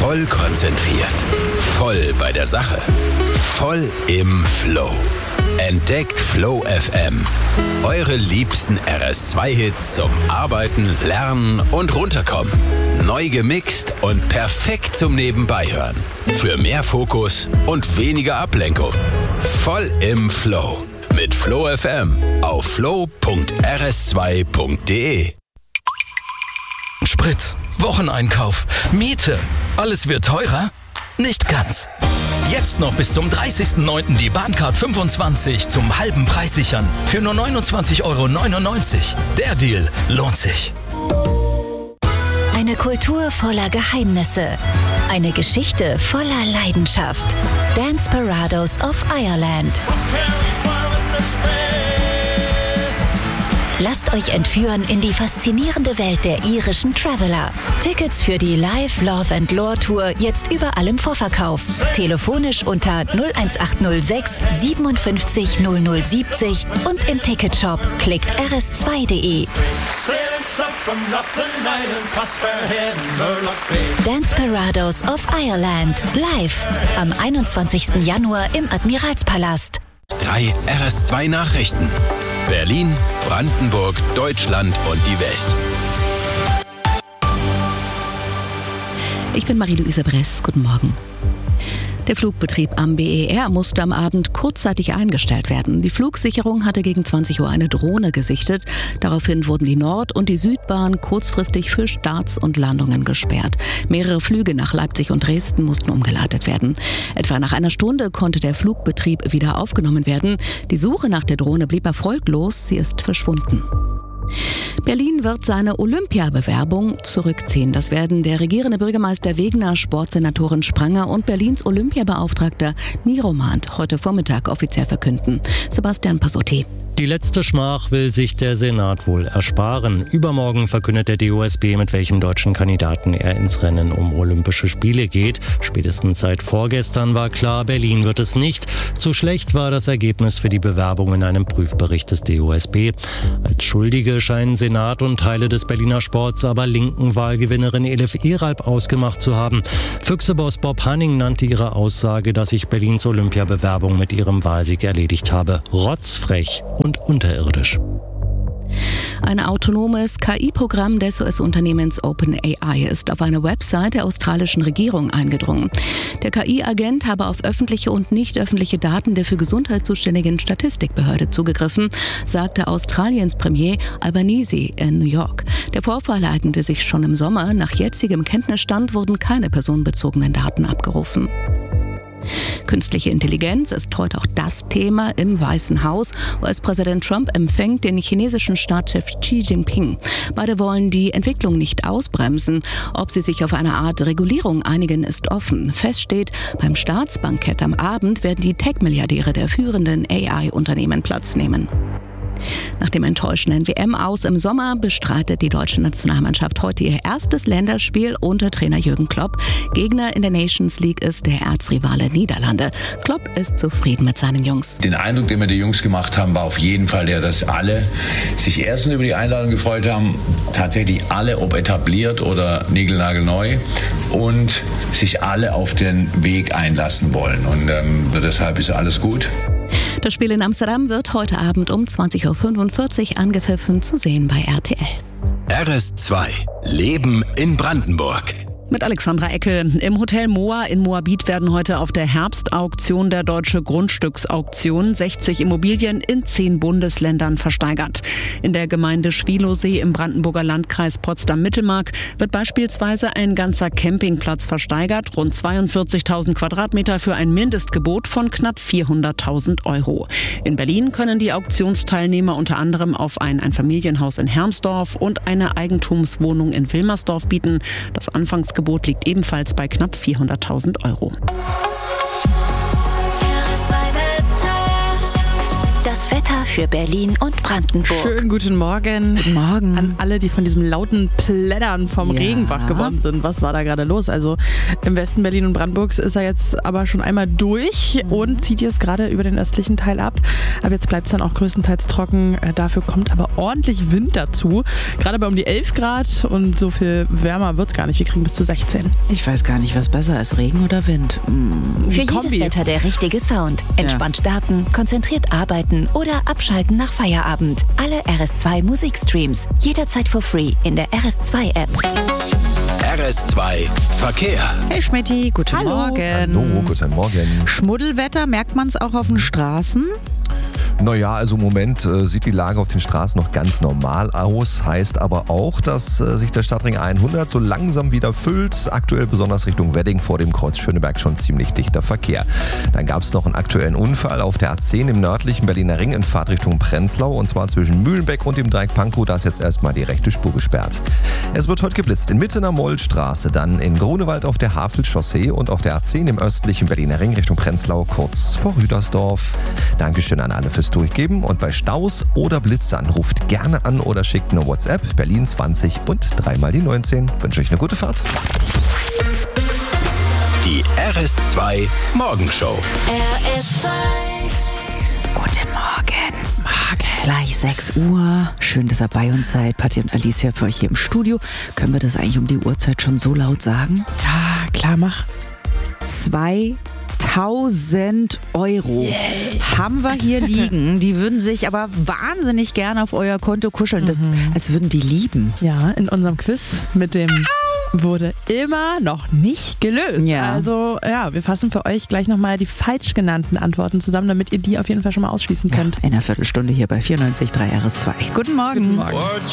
Voll konzentriert. Voll bei der Sache. Voll im Flow. Entdeckt Flow FM. Eure liebsten RS2-Hits zum Arbeiten, Lernen und Runterkommen. Neu gemixt und perfekt zum Nebenbeihören. Für mehr Fokus und weniger Ablenkung. Voll im Flow. Mit Flow FM auf flow.rs2.de. Sprit, Wocheneinkauf, Miete. Alles wird teurer? Nicht ganz. Jetzt noch bis zum 30.09. die Bahncard 25 zum halben Preis sichern. Für nur 29,99 €. Der Deal lohnt sich. Eine Kultur voller Geheimnisse. Eine Geschichte voller Leidenschaft. Danceparados of Ireland. Lasst euch entführen in die faszinierende Welt der irischen Traveller. Tickets für die Live Love and Lore Tour jetzt überall im Vorverkauf. Telefonisch unter 01806 57 0070 und im Ticketshop klickt rs2.de. Danceparados of Ireland live am 21. Januar im Admiralspalast. 3 RS2 Nachrichten. Berlin, Brandenburg, Deutschland und die Welt. Ich bin Marie-Louise Bress. Guten Morgen. Der Flugbetrieb am BER musste am Abend kurzzeitig eingestellt werden. Die Flugsicherung hatte gegen 20 Uhr eine Drohne gesichtet. Daraufhin wurden die Nord- und die Südbahn kurzfristig für Starts und Landungen gesperrt. Mehrere Flüge nach Leipzig und Dresden mussten umgeleitet werden. Etwa nach einer Stunde konnte der Flugbetrieb wieder aufgenommen werden. Die Suche nach der Drohne blieb erfolglos. Sie ist verschwunden. Berlin wird seine Olympiabewerbung zurückziehen. Das werden der regierende Bürgermeister Wegner, Sportsenatorin Spranger und Berlins Olympiabeauftragter Niromand heute Vormittag offiziell verkünden. Sebastian Passotti. Die letzte Schmach will sich der Senat wohl ersparen. Übermorgen verkündet der DOSB, mit welchem deutschen Kandidaten er ins Rennen um Olympische Spiele geht. Spätestens seit vorgestern war klar, Berlin wird es nicht. Zu schlecht war das Ergebnis für die Bewerbung in einem Prüfbericht des DOSB. Als Schuldige scheinen Senat und Teile des Berliner Sports aber linken Wahlgewinnerin Elif Eralp ausgemacht zu haben. Füchseboss Bob Hanning nannte ihre Aussage, dass sich Berlins Olympiabewerbung mit ihrem Wahlsieg erledigt habe, rotzfrech und unterirdisch. Ein autonomes KI-Programm des US-Unternehmens OpenAI ist auf eine Website der australischen Regierung eingedrungen. Der KI-Agent habe auf öffentliche und nicht öffentliche Daten der für Gesundheit zuständigen Statistikbehörde zugegriffen, sagte Australiens Premier Albanese in New York. Der Vorfall ereignete sich schon im Sommer. Nach jetzigem Kenntnisstand wurden keine personenbezogenen Daten abgerufen. Künstliche Intelligenz ist heute auch das Thema im Weißen Haus. US-Präsident Trump empfängt den chinesischen Staatschef Xi Jinping. Beide wollen die Entwicklung nicht ausbremsen. Ob sie sich auf eine Art Regulierung einigen, ist offen. Fest steht, beim Staatsbankett am Abend werden die Tech-Milliardäre der führenden AI-Unternehmen Platz nehmen. Nach dem enttäuschenden WM-Aus im Sommer bestreitet die deutsche Nationalmannschaft heute ihr erstes Länderspiel unter Trainer Jürgen Klopp. Gegner in der Nations League ist der Erzrivale Niederlande. Klopp ist zufrieden mit seinen Jungs. Den Eindruck, den wir die Jungs gemacht haben, war auf jeden Fall der, dass alle sich erstens über die Einladung gefreut haben, tatsächlich alle, ob etabliert oder niegelnagelneu, und sich alle auf den Weg einlassen wollen. Und deshalb ist alles gut. Das Spiel in Amsterdam wird heute Abend um 20.45 Uhr angepfiffen, zu sehen bei RTL. RS2 Leben in Brandenburg. Mit Alexandra Eckel. Im Hotel Moa in Moabit werden heute auf der Herbstauktion der Deutsche Grundstücksauktion 60 Immobilien in 10 Bundesländern versteigert. In der Gemeinde Schwielowsee im Brandenburger Landkreis Potsdam-Mittelmark wird beispielsweise ein ganzer Campingplatz versteigert, rund 42.000 Quadratmeter für ein Mindestgebot von knapp 400.000 €. In Berlin können die Auktionsteilnehmer unter anderem auf ein Einfamilienhaus in Hermsdorf und eine Eigentumswohnung in Wilmersdorf bieten. Das Anfangsgebot liegt ebenfalls bei knapp 400.000 €. Das Wetter Wetter für Berlin und Brandenburg. Schönen guten Morgen. Guten Morgen. An alle, die von diesem lauten Plättern vom Regen wach geworden sind. Was war da gerade los? Also im Westen Berlin und Brandenburgs ist er jetzt aber schon einmal durch und zieht jetzt gerade über den östlichen Teil ab. Aber jetzt bleibt es dann auch größtenteils trocken. Dafür kommt aber ordentlich Wind dazu. Gerade bei um die 11 Grad und so viel wärmer wird es gar nicht. Wir kriegen bis zu 16. Ich weiß gar nicht, was besser ist, Regen oder Wind. Für jedes Wetter der richtige Sound. Entspannt starten, konzentriert arbeiten oder abschalten nach Feierabend. Alle RS2 Musikstreams. Jederzeit for free in der RS2 App. RS2 Verkehr. Hey Schmetti, guten Morgen. Hallo, guten Morgen. Schmuddelwetter, merkt man es auch auf den Straßen? Naja, also im Moment sieht die Lage auf den Straßen noch ganz normal aus. Heißt aber auch, dass sich der Stadtring 100 so langsam wieder füllt. Aktuell besonders Richtung Wedding vor dem Kreuz Schöneberg schon ziemlich dichter Verkehr. Dann gab es noch einen aktuellen Unfall auf der A10 im nördlichen Berliner Ring in Fahrtrichtung Prenzlau. Und zwar zwischen Mühlenbeck und dem Dreieck Pankow. Da ist jetzt erstmal die rechte Spur gesperrt. Es wird heute geblitzt in Mitte in der Mollstraße, dann in Grunewald auf der Havelchaussee und auf der A10 im östlichen Berliner Ring Richtung Prenzlau kurz vor Rüdersdorf. Dankeschön an alle fürs Durchgeben und bei Staus oder Blitzern ruft gerne an oder schickt eine WhatsApp Berlin 20 und 3 mal die 19. Wünsche euch eine gute Fahrt. Die RS2 Morgenshow. RS2. Guten Morgen. Gleich 6 Uhr. Schön, dass ihr bei uns seid. Patti und Alicia für euch hier im Studio. Können wir das eigentlich um die Uhrzeit schon so laut sagen? Ja, klar, mach. 2.000 Euro haben wir hier liegen. Die würden sich aber wahnsinnig gerne auf euer Konto kuscheln. Das, als würden die lieben. Ja, in unserem Quiz mit dem wurde immer noch nicht gelöst. Ja. Also ja, wir fassen für euch gleich nochmal die falsch genannten Antworten zusammen, damit ihr die auf jeden Fall schon mal ausschließen könnt. In einer Viertelstunde hier bei 94.3 RS2. Guten Morgen. Guten Morgen.